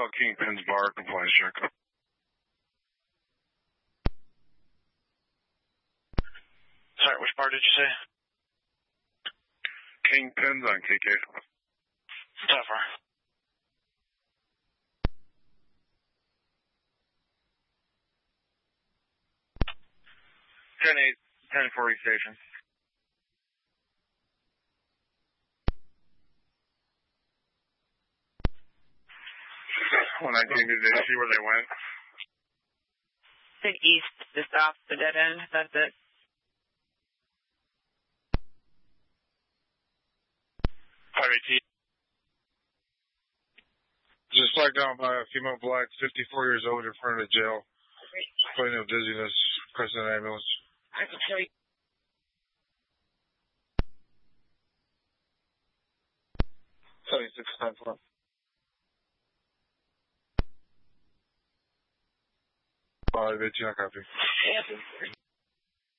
Jail Kingpin's bar compliance check. Sorry, which bar did you say? Kingpin's on KK. How far? Ten 1040 station. 119, did they see where they went? East, just off the dead end. That's it. Just flagged down by a female black, 54 years old, in front of the jail. Complaining of dizziness, requesting an ambulance. I can tell you. 76-10-4. They do not copy. Yeah.